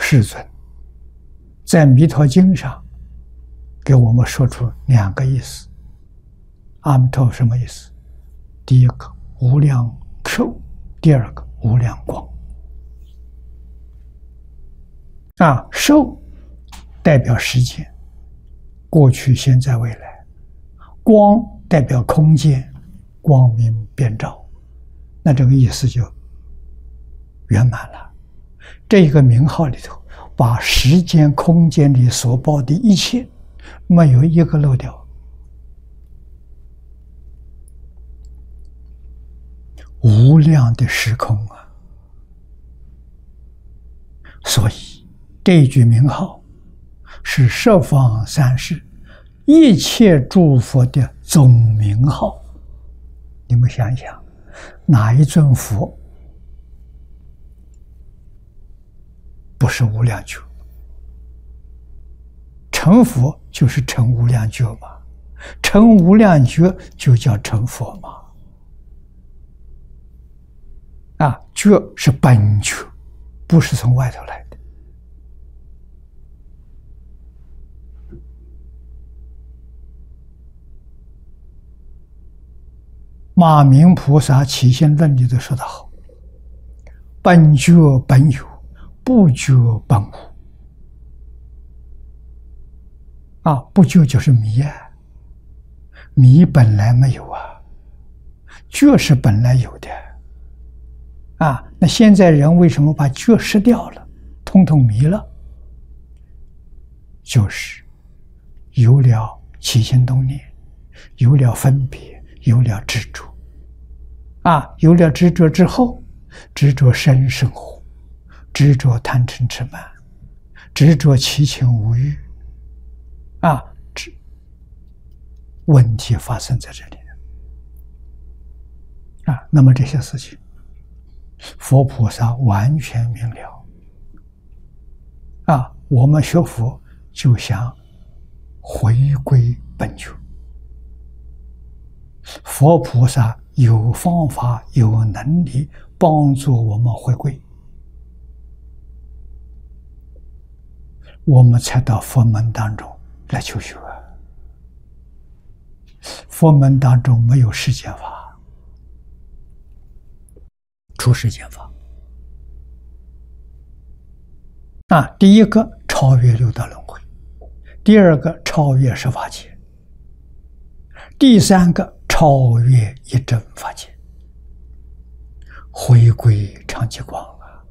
世尊在《弥陀经》上给我们说出两个意思。阿弥陀什么意思？第一个无量寿，第二个无量光。寿代表时间，过去、现在、未来；光代表空间，光明遍照。那这个意思就圆满了。这个名号里头，把时间、空间里所包的一切，没有一个漏掉。无量的时空啊！所以这一句名号是十方三世一切诸佛的总名号。你们想一想，哪一尊佛不是无量觉？成佛就是成无量觉嘛，成无量觉就叫成佛嘛。觉是本觉，不是从外头来的。马明菩萨起信论里头说得好：本觉本有，不觉本无。不觉就是迷啊，迷本来没有啊，觉是本来有的。那现在人为什么把觉失掉了，统统迷了？就是有了起心动念，有了分别，有了执着。有了执着之后，执着生生活，执着贪嗔痴慢，执着七情五欲。问题发生在这里。那么这些事情，佛菩萨完全明了。我们学佛就想回归本觉。佛菩萨有方法、有能力帮助我们回归，我们才到佛门当中来求学。佛门当中没有世间法，出世间法。第一个超越六道轮回，第二个超越十法界，第三个超越一真法界，回归常寂光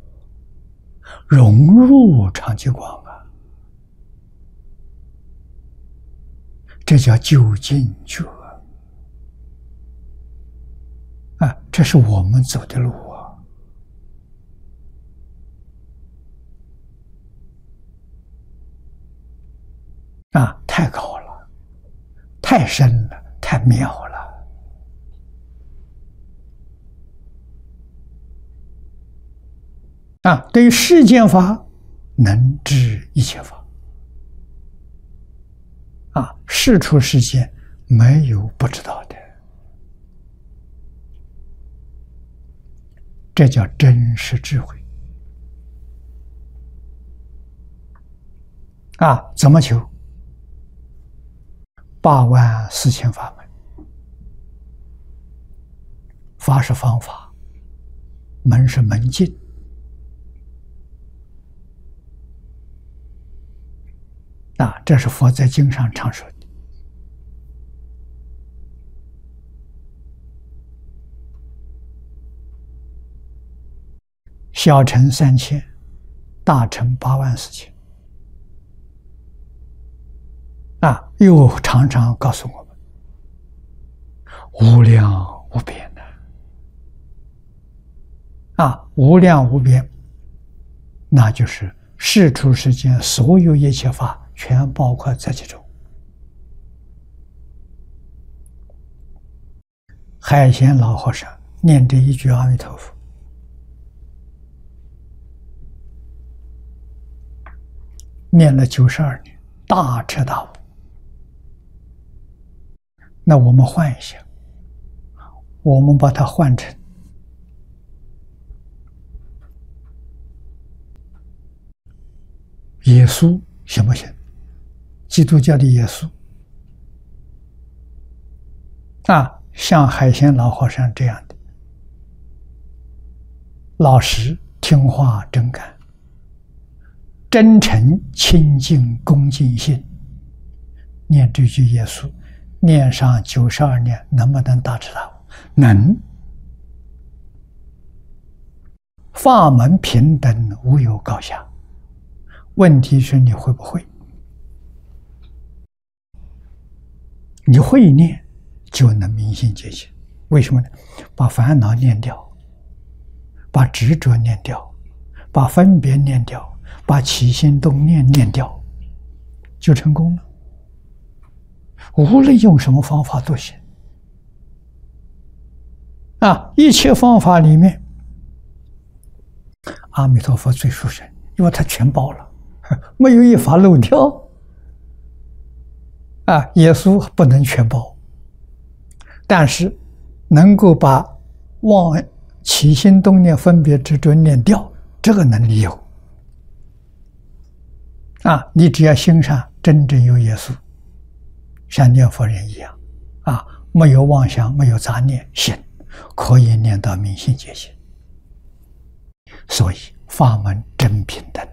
融入常寂光这叫究竟觉这是我们走的路太高了，太深了，太妙了。对于世间法，能知一切法。世出世间没有不知道的，这叫真实智慧。怎么求？84000法门，法是方法，门是门径。这是佛在经上常说的。小乘3000，大乘84000。又常常告诉我们，无量无边无量无边，那就是世出世间所有一切法，全包括在其中。海贤老和尚念这一句阿弥陀佛，念了92年，大彻大悟。那我们换一下，我们把它换成耶稣行不行？基督教的耶稣像海鲜老和尚这样的老实、听话、真干、真诚、清净、恭敬心，念这句耶稣，念上92年，能不能大彻大悟？能。法门平等，无有高下。问题是你会不会？你会念，就能明心见性。为什么呢？把烦恼念掉，把执着念掉，把分别念掉，把起心动念念掉，就成功了。无论用什么方法都行。一切方法里面，阿弥陀佛最殊胜，因为他全包了，没有一法漏掉。耶稣不能全包，但是能够把起心动念、分别执着念掉，这个能力有。你只要心上真正有耶稣，像念佛人一样，没有妄想，没有杂念，行，可以念到明心见性。所以法门真平等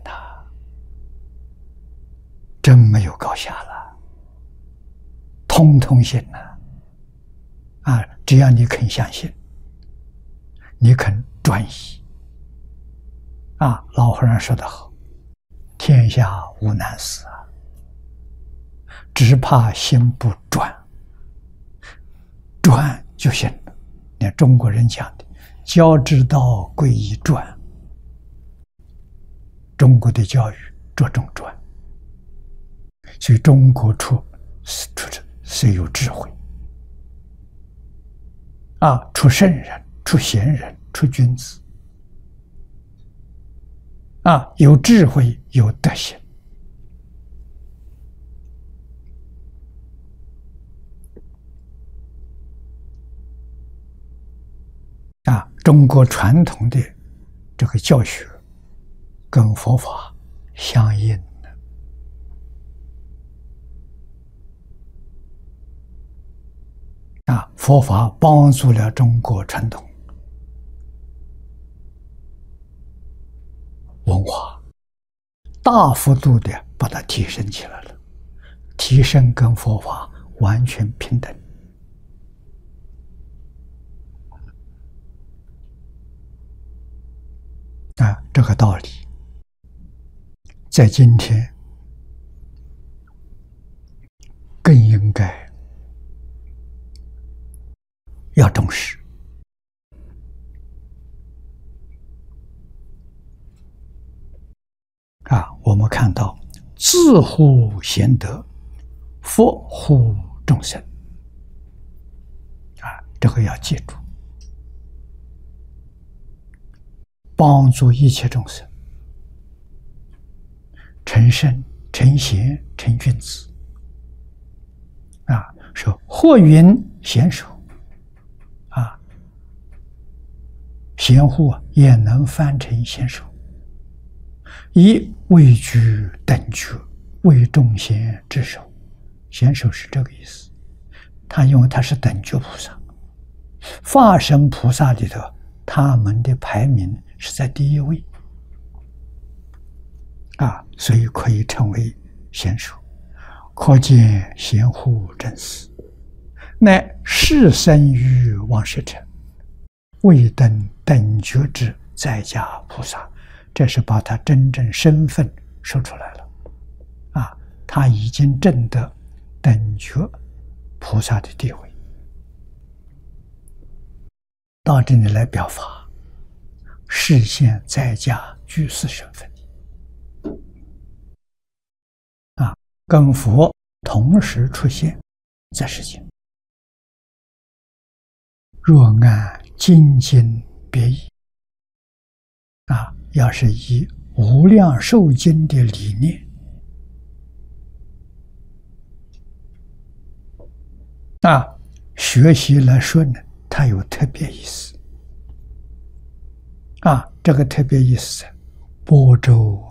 真没有高下了，通通行只要你肯相信，你肯专一。老和尚说得好，天下无难事只怕心不专，专就行了。你看中国人讲的教之道贵以专，中国的教育着重专，所以中国是有智慧出圣人，出贤人，出君子有智慧，有德行。中国传统的这个教学跟佛法相应的佛法帮助了中国传统文化，大幅度的把它提升起来了，提升跟佛法完全平等。这个道理在今天更应该要重视。我们看到自护贤德，佛护众生这个要记住，帮助一切众生成圣、成贤、成君子说或云贤手贤护也能翻成贤手，以位居等觉，为众贤之首。贤手是这个意思，他因为他是等觉菩萨，法身菩萨里头他们的排名是在第一位所以可以称为贤手。可见贤护正思，乃示生于王舍城，未登等觉之在家菩萨。这是把他真正身份说出来了他已经证得等觉菩萨的地位，到这里来表法，实现在家居士身份跟佛同时出现在世间。若按精进别义要是以无量寿经的理念学习来说呢，它有特别意思这个特别意思，般舟